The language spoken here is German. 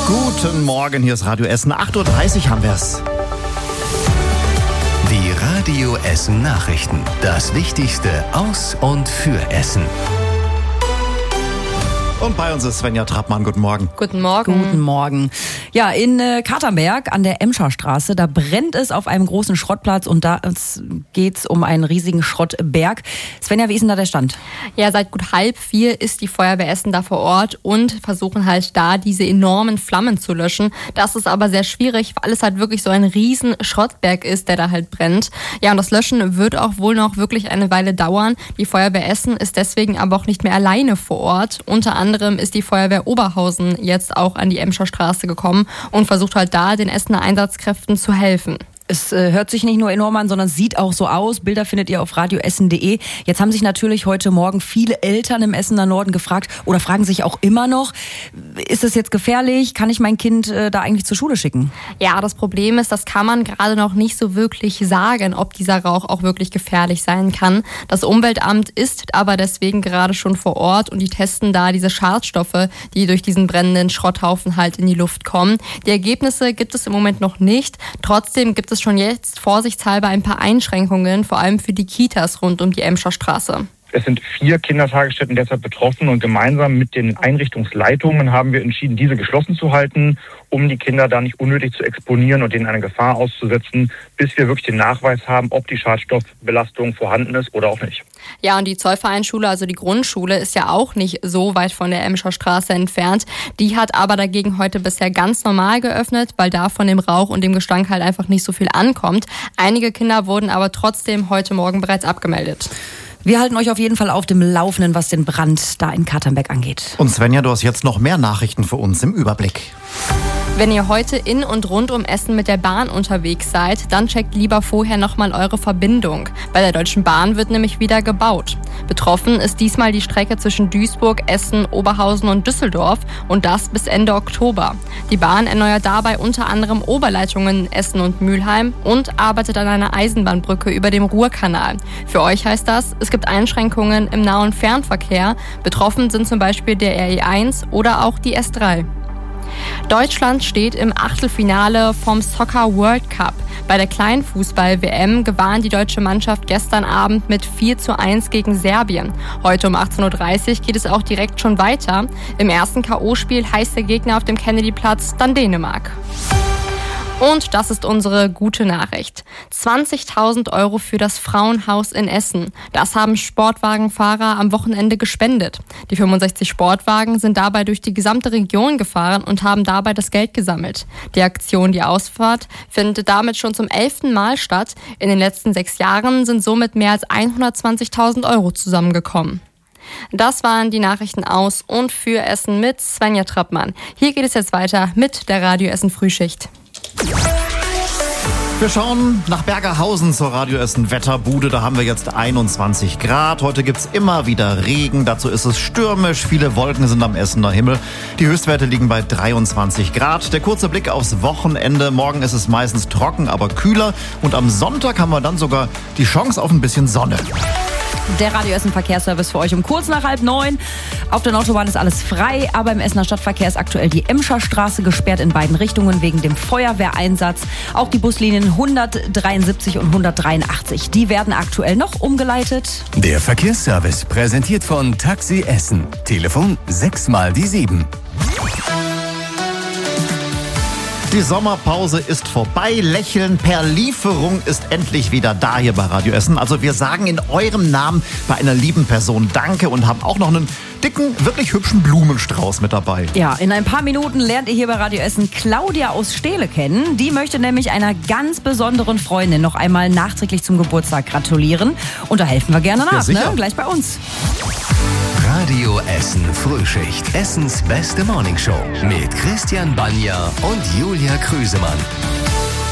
Guten Morgen, hier ist Radio Essen. 8.30 Uhr haben wir es. Die Radio Essen Nachrichten. Das Wichtigste aus und für Essen. Und bei uns ist Svenja Trappmann. Guten Morgen. Guten Morgen. Guten Morgen. Ja, in Katernberg an der Emscherstraße, da brennt es auf einem großen Schrottplatz und da geht's um einen riesigen Schrottberg. Svenja, wie ist denn da der Stand? Ja, seit gut 3:30 ist die Feuerwehr Essen da vor Ort und versuchen halt da diese enormen Flammen zu löschen. Das ist aber sehr schwierig, weil es halt wirklich so ein riesen Schrottberg ist, der da halt brennt. Ja, und das Löschen wird auch wohl noch wirklich eine Weile dauern. Die Feuerwehr Essen ist deswegen aber auch nicht mehr alleine vor Ort. Unter anderem ist die Feuerwehr Oberhausen jetzt auch an die Emscherstraße gekommen und versucht halt da den Essener Einsatzkräften zu helfen. Es hört sich nicht nur enorm an, sondern sieht auch so aus. Bilder findet ihr auf radioessen.de. Jetzt haben sich natürlich heute Morgen viele Eltern im Essener Norden gefragt oder fragen sich auch immer noch, ist es jetzt gefährlich? Kann ich mein Kind da eigentlich zur Schule schicken? Ja, das Problem ist, das kann man gerade noch nicht so wirklich sagen, ob dieser Rauch auch wirklich gefährlich sein kann. Das Umweltamt ist aber deswegen gerade schon vor Ort und die testen da diese Schadstoffe, die durch diesen brennenden Schrotthaufen halt in die Luft kommen. Die Ergebnisse gibt es im Moment noch nicht. Trotzdem gibt es schon jetzt vorsichtshalber ein paar Einschränkungen, vor allem für die Kitas rund um die Emscherstraße. Es sind 4 Kindertagesstätten derzeit betroffen und gemeinsam mit den Einrichtungsleitungen haben wir entschieden, diese geschlossen zu halten, um die Kinder da nicht unnötig zu exponieren und denen eine Gefahr auszusetzen, bis wir wirklich den Nachweis haben, ob die Schadstoffbelastung vorhanden ist oder auch nicht. Ja, und die Zollvereinsschule, also die Grundschule, ist ja auch nicht so weit von der Emscherstraße entfernt. Die hat aber dagegen heute bisher ganz normal geöffnet, weil da von dem Rauch und dem Gestank halt einfach nicht so viel ankommt. Einige Kinder wurden aber trotzdem heute Morgen bereits abgemeldet. Wir halten euch auf jeden Fall auf dem Laufenden, was den Brand da in Katernberg angeht. Und Svenja, du hast jetzt noch mehr Nachrichten für uns im Überblick. Wenn ihr heute in und rund um Essen mit der Bahn unterwegs seid, dann checkt lieber vorher nochmal eure Verbindung. Bei der Deutschen Bahn wird nämlich wieder gebaut. Betroffen ist diesmal die Strecke zwischen Duisburg, Essen, Oberhausen und Düsseldorf und das bis Ende Oktober. Die Bahn erneuert dabei unter anderem Oberleitungen in Essen und Mülheim und arbeitet an einer Eisenbahnbrücke über dem Ruhrkanal. Für euch heißt das, es gibt Einschränkungen im Nah- und Fernverkehr. Betroffen sind zum Beispiel der RE1 oder auch die S3. Deutschland steht im Achtelfinale vom Soccer World Cup. Bei der Kleinfußball-WM gewann die deutsche Mannschaft gestern Abend mit 4:1 gegen Serbien. Heute um 18:30 Uhr geht es auch direkt schon weiter. Im ersten K.O.-Spiel heißt der Gegner auf dem Kennedy-Platz dann Dänemark. Und das ist unsere gute Nachricht. 20.000 € für das Frauenhaus in Essen. Das haben Sportwagenfahrer am Wochenende gespendet. Die 65 Sportwagen sind dabei durch die gesamte Region gefahren und haben dabei das Geld gesammelt. Die Aktion Die Ausfahrt findet damit schon zum 11. Mal statt. In den letzten 6 Jahren sind somit mehr als 120.000 € zusammengekommen. Das waren die Nachrichten aus und für Essen mit Svenja Trappmann. Hier geht es jetzt weiter mit der Radio Essen Frühschicht. Wir schauen nach Bergerhausen zur Radio Essen Wetterbude. Da haben wir jetzt 21 Grad. Heute gibt's immer wieder Regen. Dazu ist es stürmisch. Viele Wolken sind am Essener Himmel. Die Höchstwerte liegen bei 23 Grad. Der kurze Blick aufs Wochenende. Morgen ist es meistens trocken, aber kühler. Und am Sonntag haben wir dann sogar die Chance auf ein bisschen Sonne. Der Radio Essen Verkehrsservice für euch um kurz nach 8:30. Auf der Autobahn ist alles frei, aber im Essener Stadtverkehr ist aktuell die Emscherstraße gesperrt in beiden Richtungen wegen dem Feuerwehreinsatz. Auch die Buslinien 173 und 183, die werden aktuell noch umgeleitet. Der Verkehrsservice präsentiert von Taxi Essen. Telefon 6x7. Die Sommerpause ist vorbei. Lächeln per Lieferung ist endlich wieder da hier bei Radio Essen. Also wir sagen in eurem Namen bei einer lieben Person Danke und haben auch noch einen dicken, wirklich hübschen Blumenstrauß mit dabei. Ja, in ein paar Minuten lernt ihr hier bei Radio Essen Claudia aus Steele kennen. Die möchte nämlich einer ganz besonderen Freundin noch einmal nachträglich zum Geburtstag gratulieren. Und da helfen wir gerne nach, sicher. ne? Gleich bei uns. Radio Essen Frühschicht. Essens beste Morningshow mit Christian Banja und Julia Krüsemann.